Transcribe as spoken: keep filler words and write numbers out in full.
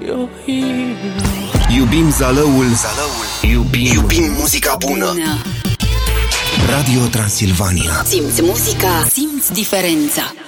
your hero. Iubim Zalăul, Zalăul. Iubim, Iubim muzica bună. bună. Radio Transilvania. Simți muzica, simți diferența.